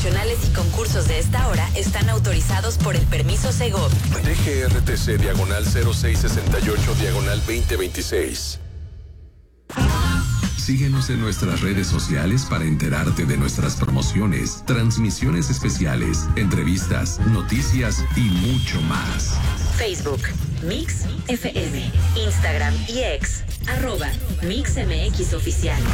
promocionales y concursos de esta hora están autorizados por el permiso Segov. DGRTC /0668/2026. Síguenos en nuestras redes sociales para enterarte de nuestras promociones, transmisiones especiales, entrevistas, noticias y mucho más. Facebook, Mix FM, Instagram y X, @MixMX Oficial.